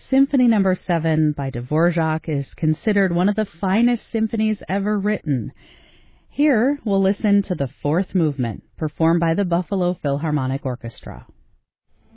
Symphony No. 7 by Dvorak is considered one of the finest symphonies ever written. Here, we'll listen to the fourth movement, performed by the Buffalo Philharmonic Orchestra.